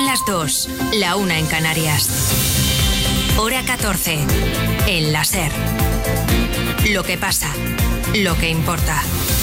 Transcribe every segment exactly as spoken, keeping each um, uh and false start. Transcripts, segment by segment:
las dos, la una en Canarias. Hora catorce, en la SER. Lo que pasa, lo que importa.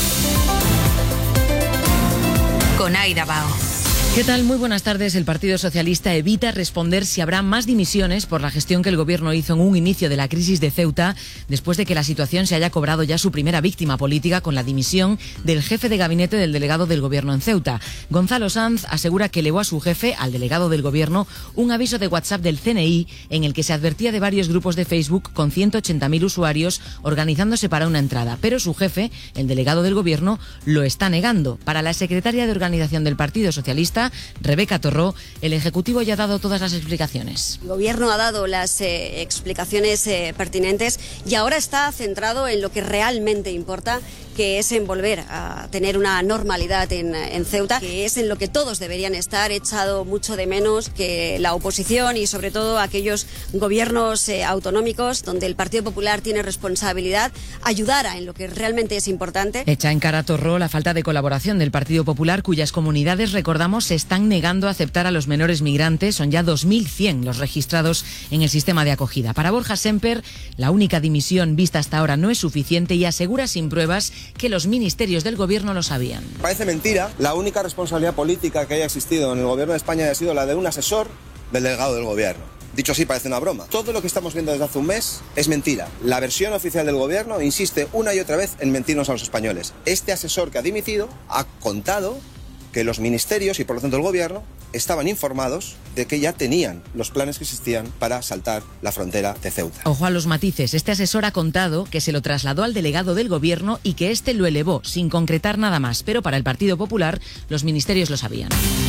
Con Aida Bao. ¿Qué tal? Muy buenas tardes. El Partido Socialista evita responder si habrá más dimisiones por la gestión que el Gobierno hizo en un inicio de la crisis de Ceuta, después de que la situación se haya cobrado ya su primera víctima política con la dimisión del jefe de gabinete del delegado del Gobierno en Ceuta. Gonzalo Sanz asegura que elevó a su jefe, al delegado del Gobierno, un aviso de WhatsApp del C N I en el que se advertía de varios grupos de Facebook con ciento ochenta mil usuarios organizándose para una entrada. Pero su jefe, el delegado del Gobierno, lo está negando. Para la secretaria de Organización del Partido Socialista, Rebeca Torró, el Ejecutivo ya ha dado todas las explicaciones. El Gobierno ha dado las eh, explicaciones eh, pertinentes y ahora está centrado en lo que realmente importa, que es en volver a tener una normalidad en, en Ceuta, que es en lo que todos deberían estar. He echado mucho de menos que la oposición y sobre todo aquellos gobiernos eh, autonómicos donde el Partido Popular tiene responsabilidad ayudara en lo que realmente es importante. Echa en cara a Torró la falta de colaboración del Partido Popular, cuyas comunidades, recordamos, se están negando a aceptar a los menores migrantes. Son ya dos mil cien los registrados en el sistema de acogida. Para Borja Semper, la única dimisión vista hasta ahora no es suficiente y asegura sin pruebas que los ministerios del Gobierno lo sabían. Parece mentira. La única responsabilidad política que haya existido en el Gobierno de España ha sido la de un asesor del delegado del Gobierno. Dicho así, parece una broma. Todo lo que estamos viendo desde hace un mes es mentira. La versión oficial del Gobierno insiste una y otra vez en mentirnos a los españoles. Este asesor que ha dimitido ha contado que los ministerios y por lo tanto el Gobierno estaban informados de que ya tenían los planes que existían para saltar la frontera de Ceuta. Ojo a los matices. Este asesor ha contado que se lo trasladó al delegado del Gobierno y que éste lo elevó sin concretar nada más. Pero para el Partido Popular, los ministerios lo sabían.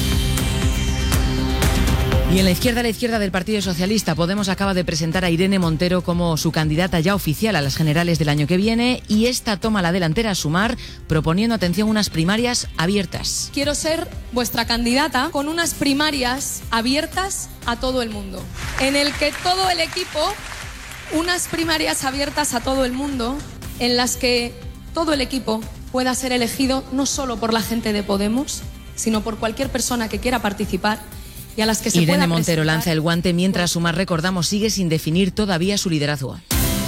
Y en la izquierda, la izquierda del Partido Socialista, Podemos acaba de presentar a Irene Montero como su candidata ya oficial a las generales del año que viene, y esta toma la delantera a Sumar, proponiendo, atención, unas primarias abiertas. Quiero ser vuestra candidata con unas primarias abiertas a todo el mundo, en el que todo el equipo, unas primarias abiertas a todo el mundo, en las que todo el equipo pueda ser elegido no solo por la gente de Podemos, sino por cualquier persona que quiera participar. Y a las que se Irene Montero presentar... lanza el guante mientras Sumar, recordamos, sigue sin definir todavía su liderazgo.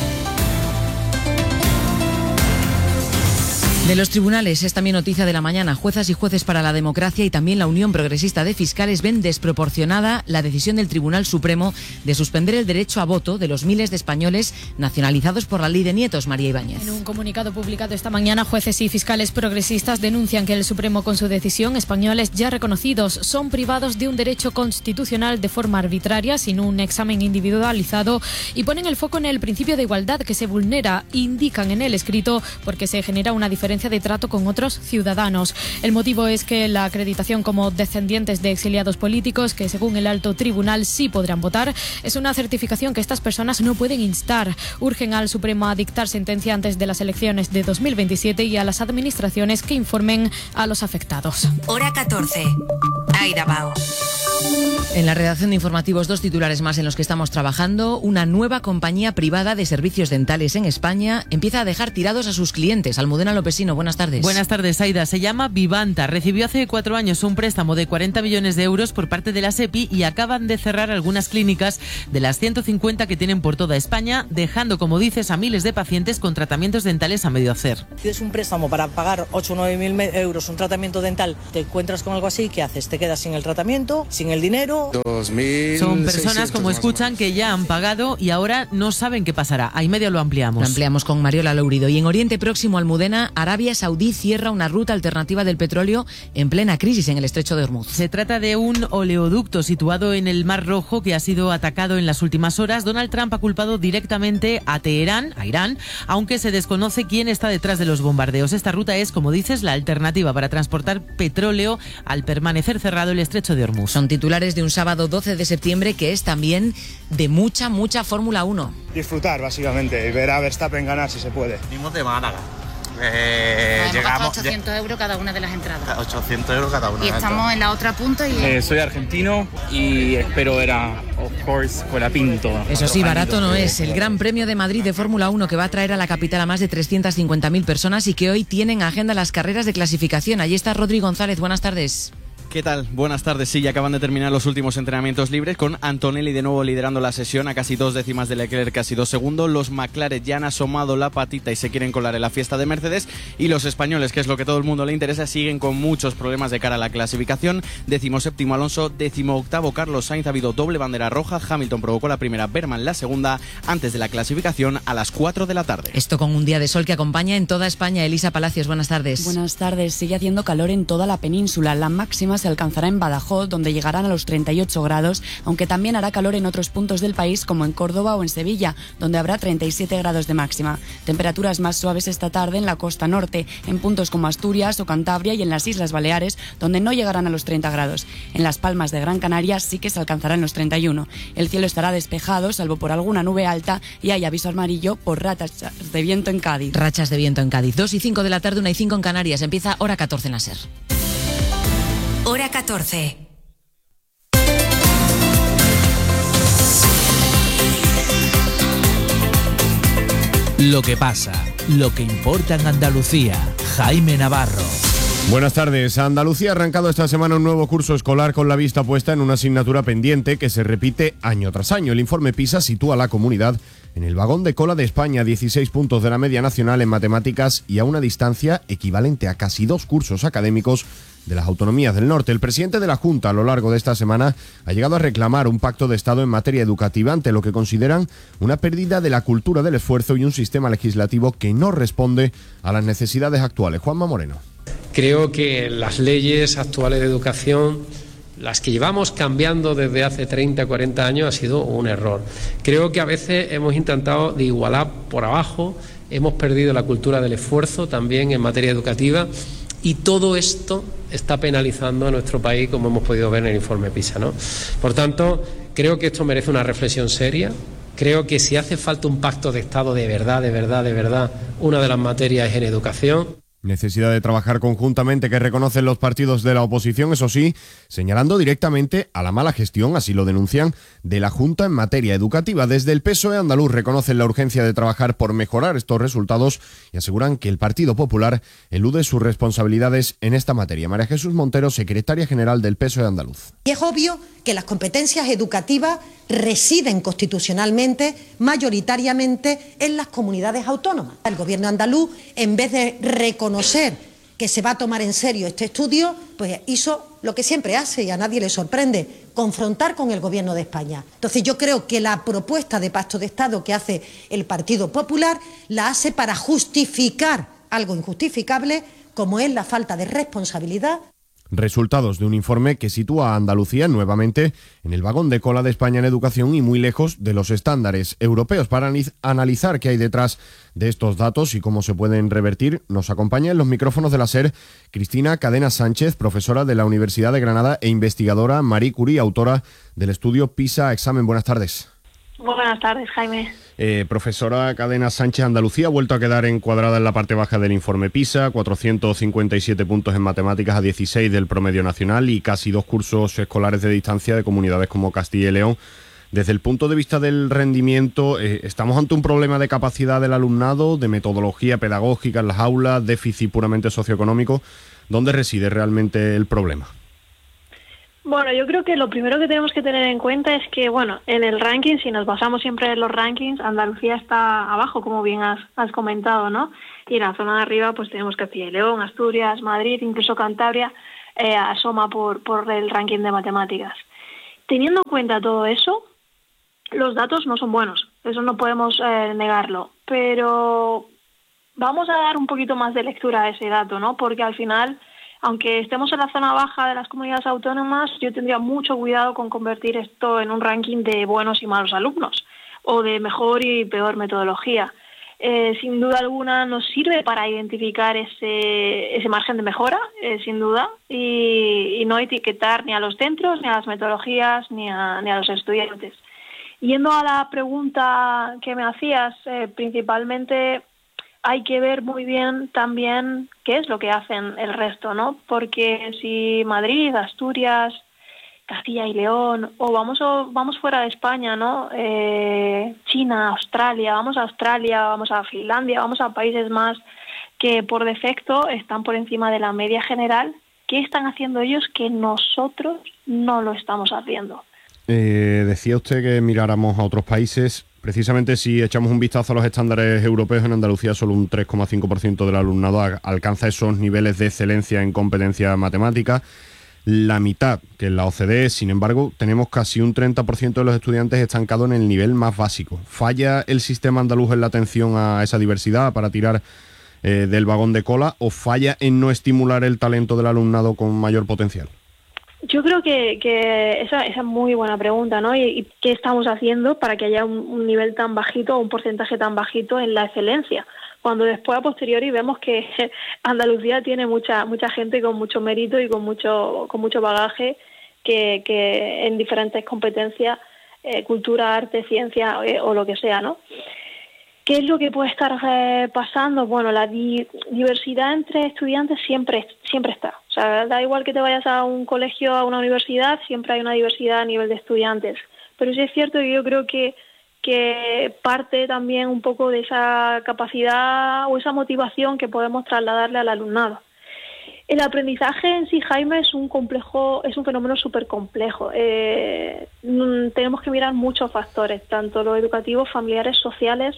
De los tribunales es también noticia de la mañana. Juezas y jueces para la democracia y también la Unión Progresista de Fiscales ven desproporcionada la decisión del Tribunal Supremo de suspender el derecho a voto de los miles de españoles nacionalizados por la ley de nietos. María Ibáñez. En un comunicado publicado esta mañana, jueces y fiscales progresistas denuncian que el Supremo, con su decisión, españoles ya reconocidos son privados de un derecho constitucional de forma arbitraria, sin un examen individualizado, y ponen el foco en el principio de igualdad que se vulnera, indican en el escrito, porque se genera una diferencia de trato con otros ciudadanos. El motivo es que la acreditación como descendientes de exiliados políticos, que según el alto tribunal sí podrán votar, es una certificación que estas personas no pueden instar. Urgen al Supremo a dictar sentencia antes de las elecciones de dos mil veintisiete y a las administraciones que informen a los afectados. Hora catorce. Aida Bao. En la redacción de informativos, dos titulares más en los que estamos trabajando. Una nueva compañía privada de servicios dentales en España empieza a dejar tirados a sus clientes. Almudena Lopesino, buenas tardes. Buenas tardes, Aida. Se llama Vivanta. Recibió hace cuatro años un préstamo de cuarenta millones de euros por parte de la SEPI y acaban de cerrar algunas clínicas de las ciento cincuenta que tienen por toda España, dejando, como dices, a miles de pacientes con tratamientos dentales a medio hacer. Tienes un préstamo para pagar ocho o nueve mil euros un tratamiento dental, te encuentras con algo así, ¿qué haces? Te quedas sin el tratamiento, sin el dinero. Son personas, como escuchan, que ya han pagado y ahora no saben qué pasará. Ahí medio lo ampliamos. Lo ampliamos con Mariola Lourido. Y en Oriente Próximo, Almudena, Arabia Saudí cierra una ruta alternativa del petróleo en plena crisis en el estrecho de Hormuz. Se trata de un oleoducto situado en el Mar Rojo que ha sido atacado en las últimas horas. Donald Trump ha culpado directamente a Teherán, a Irán, aunque se desconoce quién está detrás de los bombardeos. Esta ruta es, como dices, la alternativa para transportar petróleo al permanecer cerrado el estrecho de Hormuz. Son titulares de un sábado doce de septiembre que es también de mucha, mucha Fórmula uno. Disfrutar, básicamente, y ver a Verstappen ganar si se puede. Venimos de Málaga. Eh, llegamos ochocientos euros cada una de las entradas. ochocientos euros cada una. Y estamos en la otra punta y... Eh, soy argentino y espero ver a, of course, Colapinto. Eso sí, barato no es. El Gran Premio de Madrid de Fórmula uno, que va a traer a la capital a más de trescientas cincuenta mil personas y que hoy tienen agenda las carreras de clasificación. Allí está Rodri González. Buenas tardes. ¿Qué tal? Buenas tardes. Sí, ya acaban de terminar los últimos entrenamientos libres con Antonelli de nuevo liderando la sesión a casi dos décimas de Leclerc, casi dos segundos. Los McLaren ya han asomado la patita y se quieren colar en la fiesta de Mercedes. Y los españoles, que es lo que todo el mundo le interesa, siguen con muchos problemas de cara a la clasificación. Décimo séptimo Alonso, décimo octavo Carlos Sainz. Ha habido doble bandera roja. Hamilton provocó la primera, Berman la segunda, antes de la clasificación a las cuatro de la tarde. Esto con un día de sol que acompaña en toda España. Elisa Palacios, buenas tardes. Buenas tardes. Sigue haciendo calor en toda la península. La máxima se alcanzará en Badajoz, donde llegarán a los treinta y ocho grados, aunque también hará calor en otros puntos del país, como en Córdoba o en Sevilla, donde habrá treinta y siete grados de máxima. Temperaturas más suaves esta tarde en la costa norte, en puntos como Asturias o Cantabria y en las Islas Baleares, donde no llegarán a los treinta grados. En Las Palmas de Gran Canaria sí que se alcanzarán los treinta y uno. El cielo estará despejado, salvo por alguna nube alta, y hay aviso amarillo por rachas de viento en Cádiz. Rachas de viento en Cádiz. dos y cinco de la tarde, una y cinco en Canarias. Empieza Hora catorce en la SER. Hora catorce. Lo que pasa, lo que importa en Andalucía. Jaime Navarro. Buenas tardes. Andalucía ha arrancado esta semana un nuevo curso escolar con la vista puesta en una asignatura pendiente que se repite año tras año. El informe PISA sitúa a la comunidad en el vagón de cola de España, dieciséis puntos de la media nacional en matemáticas y a una distancia equivalente a casi dos cursos académicos de las autonomías del norte. El presidente de la Junta a lo largo de esta semana ha llegado a reclamar un pacto de Estado en materia educativa ante lo que consideran una pérdida de la cultura del esfuerzo y un sistema legislativo que no responde a las necesidades actuales. Juanma Moreno. Creo que las leyes actuales de educación, las que llevamos cambiando desde hace treinta, cuarenta años, ha sido un error. Creo que a veces hemos intentado de igualar por abajo, hemos perdido la cultura del esfuerzo también en materia educativa y todo esto está penalizando a nuestro país, como hemos podido ver en el informe PISA, ¿no? Por tanto, creo que esto merece una reflexión seria. Creo que si hace falta un pacto de Estado de verdad, de verdad, de verdad, una de las materias es en educación. Necesidad de trabajar conjuntamente que reconocen los partidos de la oposición, eso sí, señalando directamente a la mala gestión, así lo denuncian, de la Junta en materia educativa. Desde el P S O E andaluz reconocen la urgencia de trabajar por mejorar estos resultados y aseguran que el Partido Popular elude sus responsabilidades en esta materia. María Jesús Montero, secretaria general del P S O E andaluz. Y es obvio que las competencias educativas residen constitucionalmente, mayoritariamente, en las comunidades autónomas. El Gobierno andaluz, en vez de reconocer que se va a tomar en serio este estudio, pues hizo lo que siempre hace y a nadie le sorprende, confrontar con el Gobierno de España. Entonces yo creo que la propuesta de pacto de Estado que hace el Partido Popular la hace para justificar algo injustificable, como es la falta de responsabilidad. Resultados de un informe que sitúa a Andalucía nuevamente en el vagón de cola de España en educación y muy lejos de los estándares europeos. Para analizar qué hay detrás de estos datos y cómo se pueden revertir, nos acompaña en los micrófonos de la SER Cristina Cadena Sánchez, profesora de la Universidad de Granada e investigadora Marie Curie, autora del estudio PISA Examen. Buenas tardes. Buenas tardes, Jaime. Eh, profesora Cadena Sánchez, Andalucía ha vuelto a quedar encuadrada en la parte baja del informe PISA, cuatrocientos cincuenta y siete puntos en matemáticas a dieciséis del promedio nacional y casi dos cursos escolares de distancia de comunidades como Castilla y León. Desde el punto de vista del rendimiento, eh, ¿estamos ante un problema de capacidad del alumnado, de metodología pedagógica en las aulas, déficit puramente socioeconómico? ¿Dónde reside realmente el problema? Bueno, yo creo que lo primero que tenemos que tener en cuenta es que, bueno, en el ranking, si nos basamos siempre en los rankings, Andalucía está abajo, como bien has, has comentado, ¿no? Y en la zona de arriba, pues tenemos Castilla y León, Asturias, Madrid, incluso Cantabria, eh, asoma por, por el ranking de matemáticas. Teniendo en cuenta todo eso, los datos no son buenos, eso no podemos eh, negarlo, pero vamos a dar un poquito más de lectura a ese dato, ¿no? Porque al final, aunque estemos en la zona baja de las comunidades autónomas, yo tendría mucho cuidado con convertir esto en un ranking de buenos y malos alumnos o de mejor y peor metodología. Eh, sin duda alguna nos sirve para identificar ese, ese margen de mejora, eh, sin duda, y, y no etiquetar ni a los centros, ni a las metodologías, ni a, ni a los estudiantes. Yendo a la pregunta que me hacías, eh, principalmente hay que ver muy bien también qué es lo que hacen el resto, ¿no? Porque si Madrid, Asturias, Castilla y León, o vamos o vamos fuera de España, ¿no? Eh, China, Australia, vamos a Australia, vamos a Finlandia, vamos a países más que por defecto están por encima de la media general, ¿Qué están haciendo ellos que nosotros no lo estamos haciendo? Eh, decía usted que miráramos a otros países. Precisamente si echamos un vistazo a los estándares europeos, en Andalucía solo un tres coma cinco por ciento del alumnado alcanza esos niveles de excelencia en competencia matemática. La mitad que en la O C D E, sin embargo, tenemos casi un treinta por ciento de los estudiantes estancados en el nivel más básico. ¿Falla el sistema andaluz en la atención a esa diversidad para tirar eh, del vagón de cola, o falla en no estimular el talento del alumnado con mayor potencial? Yo creo que, que esa, esa es muy buena pregunta, ¿no? ¿Y, y qué estamos haciendo para que haya un, un nivel tan bajito o un porcentaje tan bajito en la excelencia? Cuando después a posteriori vemos que Andalucía tiene mucha mucha gente con mucho mérito y con mucho con mucho bagaje que, que en diferentes competencias, eh, cultura, arte, ciencia eh, o lo que sea, ¿no? ¿Qué es lo que puede estar eh, pasando? Bueno, la di- diversidad entre estudiantes siempre siempre está. O sea, da igual que te vayas a un colegio, a una universidad, siempre hay una diversidad a nivel de estudiantes. Pero sí es cierto que yo creo que, que parte también un poco de esa capacidad o esa motivación que podemos trasladarle al alumnado. El aprendizaje en sí, Jaime, es un complejo, es un fenómeno súper complejo. Eh, tenemos que mirar muchos factores, tanto los educativos, familiares, sociales,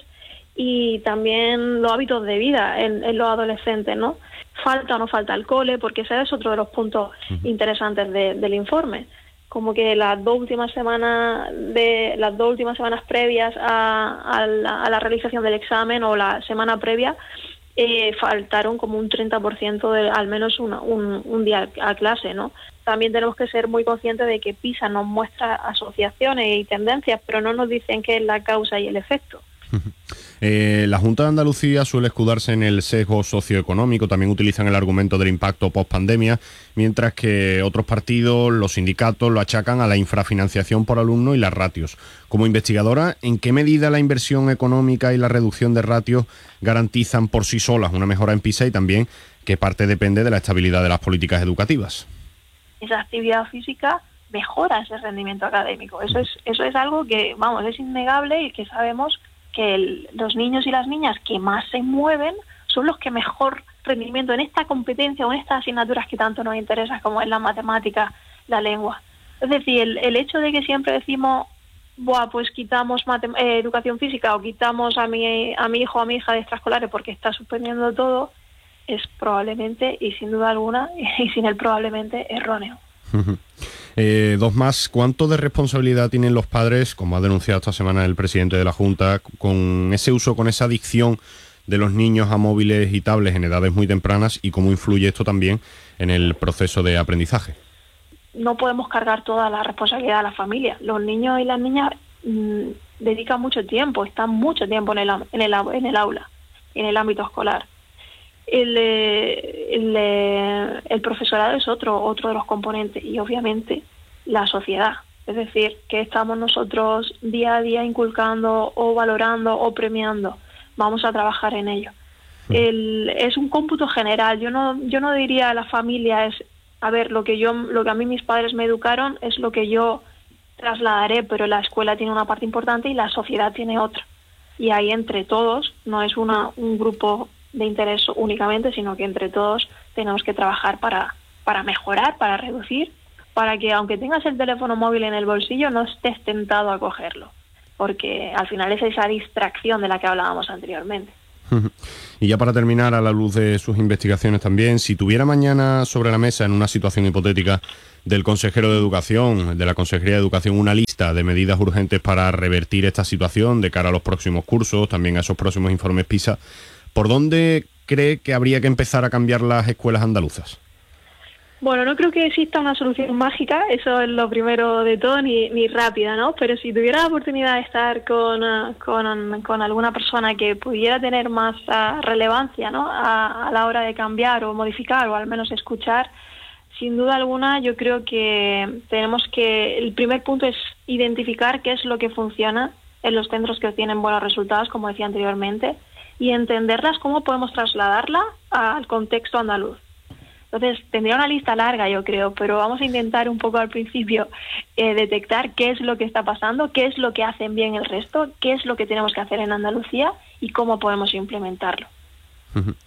y también los hábitos de vida en, en los adolescentes, ¿no? Falta o no falta el cole, porque ese es otro de los puntos uh-huh. interesantes de, del informe. Como que las dos últimas semanas de las dos últimas semanas previas a, a, la, a la realización del examen o la semana previa eh, faltaron como un treinta por ciento de al menos una, un, un día a clase, ¿no? También tenemos que ser muy conscientes de que PISA nos muestra asociaciones y tendencias, pero no nos dicen qué es la causa y el efecto. Eh, la Junta de Andalucía suele escudarse en el sesgo socioeconómico, también utilizan el argumento del impacto post-pandemia, mientras que otros partidos, los sindicatos, lo achacan a la infrafinanciación por alumno y las ratios. Como investigadora, ¿en qué medida la inversión económica y la reducción de ratios garantizan por sí solas una mejora en PISA, y también qué parte depende de la estabilidad de las políticas educativas? Esa actividad física mejora ese rendimiento académico. Eso es, eso es algo que, vamos, es innegable y que sabemos que el, los niños y las niñas que más se mueven son los que mejor rendimiento en esta competencia o en estas asignaturas que tanto nos interesan, como es la matemática, la lengua. Es decir, el, el hecho de que siempre decimos, buah, pues quitamos matem- eh, educación física o quitamos a mi, a mi hijo o a mi hija de extraescolares porque está suspendiendo todo, es probablemente, y sin duda alguna, y sin el probablemente, erróneo. Eh, dos más, ¿cuánto de responsabilidad tienen los padres, como ha denunciado esta semana el presidente de la Junta, con ese uso, con esa adicción de los niños a móviles y tablets en edades muy tempranas, y cómo influye esto también en el proceso de aprendizaje? No podemos cargar toda la responsabilidad a la familia. Los niños y las niñas mmm, dedican mucho tiempo, están mucho tiempo en el, en el, en el aula, en el ámbito escolar. El, el, el profesorado es otro otro de los componentes, y obviamente la sociedad, es decir, que estamos nosotros día a día inculcando o valorando o premiando. Vamos a trabajar en ello. El, es un cómputo general. Yo no yo no diría a la familia es a ver lo que yo lo que a mí mis padres me educaron es lo que yo trasladaré, pero la escuela tiene una parte importante y la sociedad tiene otra. Y ahí entre todos, no es una un grupo de interés únicamente, sino que entre todos tenemos que trabajar para, para mejorar, para reducir, para que aunque tengas el teléfono móvil en el bolsillo no estés tentado a cogerlo, porque al final es esa distracción de la que hablábamos anteriormente. Y ya para terminar, a la luz de sus investigaciones también, si tuviera mañana sobre la mesa, en una situación hipotética, del consejero de Educación, de la Consejería de Educación, una lista de medidas urgentes para revertir esta situación de cara a los próximos cursos, también a esos próximos informes PISA, ¿por dónde cree que habría que empezar a cambiar las escuelas andaluzas? Bueno, no creo que exista una solución mágica, eso es lo primero de todo, ni, ni rápida, ¿no? Pero si tuviera la oportunidad de estar con, uh, con, con alguna persona que pudiera tener más uh, relevancia, ¿no? A, a la hora de cambiar o modificar o al menos escuchar, sin duda alguna yo creo que tenemos que, el primer punto es identificar qué es lo que funciona en los centros que obtienen buenos resultados, como decía anteriormente, y entenderlas, cómo podemos trasladarla al contexto andaluz. Entonces, tendría una lista larga, yo creo, pero vamos a intentar un poco al principio eh, detectar qué es lo que está pasando, qué es lo que hacen bien el resto, qué es lo que tenemos que hacer en Andalucía y cómo podemos implementarlo.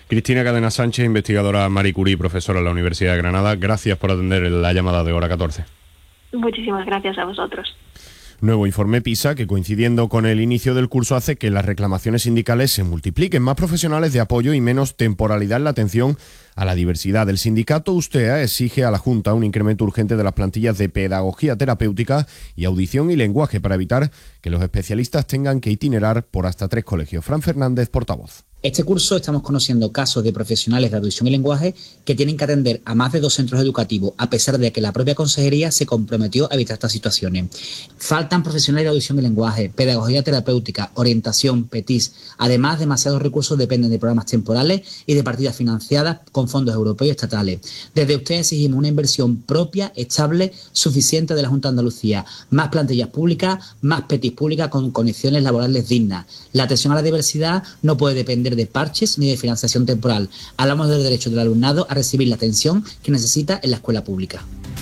Cristina Cadena Sánchez, investigadora Marie Curie, profesora en la Universidad de Granada, gracias por atender la llamada de Hora catorce. Muchísimas gracias a vosotros. Nuevo informe PISA que, coincidiendo con el inicio del curso, hace que las reclamaciones sindicales se multipliquen. Más profesionales de apoyo y menos temporalidad en la atención a la diversidad. El sindicato Ustea exige a la Junta un incremento urgente de las plantillas de pedagogía terapéutica y audición y lenguaje para evitar que los especialistas tengan que itinerar por hasta tres colegios. Fran Fernández, portavoz. Este curso estamos conociendo casos de profesionales de audición y lenguaje que tienen que atender a más de dos centros educativos, a pesar de que la propia consejería se comprometió a evitar estas situaciones. Faltan profesionales de audición y lenguaje, pedagogía terapéutica, orientación, petis. Además, demasiados recursos dependen de programas temporales y de partidas financiadas con fondos europeos y estatales. Desde usted exigimos una inversión propia, estable, suficiente de la Junta de Andalucía, más plantillas públicas, más petis públicas con condiciones laborales dignas. La atención a la diversidad no puede depender de parches ni de financiación temporal. Hablamos del derecho del alumnado a recibir la atención que necesita en la escuela pública.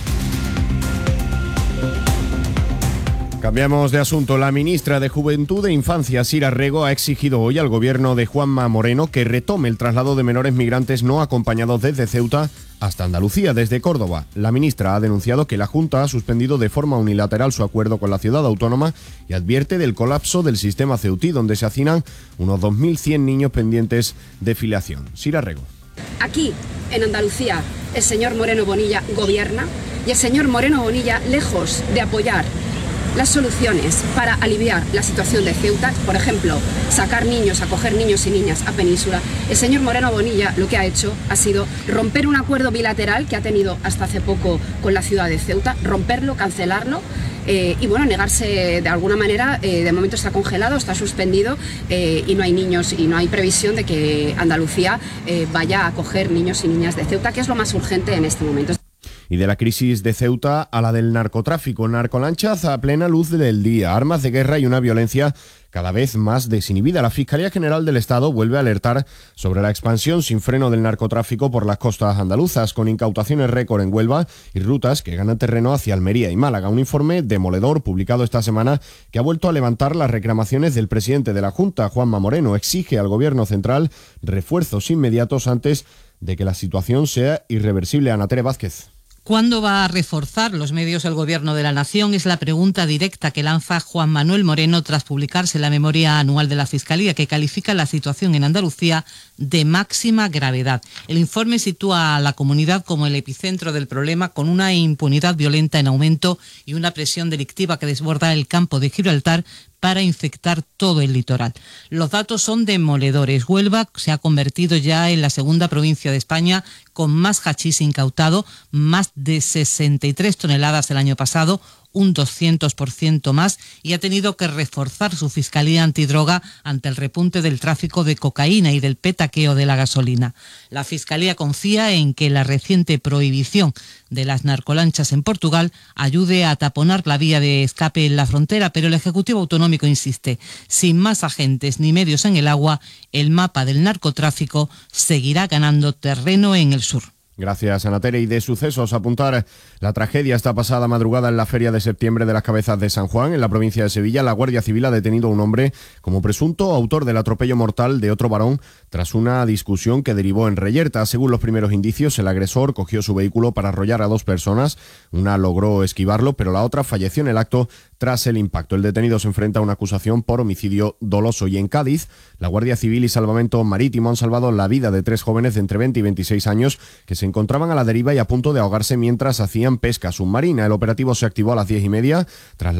Cambiamos de asunto. La ministra de Juventud e Infancia, Sira Rego, ha exigido hoy al gobierno de Juanma Moreno que retome el traslado de menores migrantes no acompañados desde Ceuta hasta Andalucía, desde Córdoba. La ministra ha denunciado que la Junta ha suspendido de forma unilateral su acuerdo con la ciudad autónoma y advierte del colapso del sistema ceutí, donde se hacinan unos dos mil cien niños pendientes de filiación. Sira Rego. Aquí, en Andalucía, el señor Moreno Bonilla gobierna y el señor Moreno Bonilla, lejos de apoyar las soluciones para aliviar la situación de Ceuta, por ejemplo, sacar niños, acoger niños y niñas a Península, el señor Moreno Bonilla lo que ha hecho ha sido romper un acuerdo bilateral que ha tenido hasta hace poco con la ciudad de Ceuta, romperlo, cancelarlo eh, y bueno, negarse de alguna manera, eh, de momento está congelado, está suspendido eh, y no hay niños y no hay previsión de que Andalucía eh, vaya a acoger niños y niñas de Ceuta, que es lo más urgente en este momento. Y de la crisis de Ceuta a la del narcotráfico, narcolanchas a plena luz del día, armas de guerra y una violencia cada vez más desinhibida. La Fiscalía General del Estado vuelve a alertar sobre la expansión sin freno del narcotráfico por las costas andaluzas, con incautaciones récord en Huelva y rutas que ganan terreno hacia Almería y Málaga. Un informe demoledor publicado esta semana que ha vuelto a levantar las reclamaciones del presidente de la Junta, Juanma Moreno. Exige al Gobierno central refuerzos inmediatos antes de que la situación sea irreversible. Ana Tere Vázquez. ¿Cuándo va a reforzar los medios el Gobierno de la Nación? Es la pregunta directa que lanza Juan Manuel Moreno tras publicarse la memoria anual de la Fiscalía, que califica la situación en Andalucía de máxima gravedad. El informe sitúa a la comunidad como el epicentro del problema, con una impunidad violenta en aumento y una presión delictiva que desborda el campo de Gibraltar para infectar todo el litoral. Los datos son demoledores. Huelva se ha convertido ya en la segunda provincia de España con más hachís incautado, más de sesenta y tres toneladas el año pasado, un doscientos por ciento más, y ha tenido que reforzar su fiscalía antidroga ante el repunte del tráfico de cocaína y del petaqueo de la gasolina. La Fiscalía confía en que la reciente prohibición de las narcolanchas en Portugal ayude a taponar la vía de escape en la frontera, pero el Ejecutivo Autonómico insiste: sin más agentes ni medios en el agua, el mapa del narcotráfico seguirá ganando terreno en el sur. Gracias, Ana Tere. Y de sucesos, apuntar la tragedia esta pasada madrugada en la Feria de Septiembre de las Cabezas de San Juan, en la provincia de Sevilla. La Guardia Civil ha detenido a un hombre como presunto autor del atropello mortal de otro varón tras una discusión que derivó en reyerta. Según los primeros indicios, el agresor cogió su vehículo para arrollar a dos personas. Una logró esquivarlo, pero la otra falleció en el acto tras el impacto. El detenido se enfrenta a una acusación por homicidio doloso. Y en Cádiz, la Guardia Civil y Salvamento Marítimo han salvado la vida de tres jóvenes de entre veinte y veintiséis años que se Se encontraban a la deriva y a punto de ahogarse mientras hacían pesca submarina. El operativo se activó a las diez y media tras la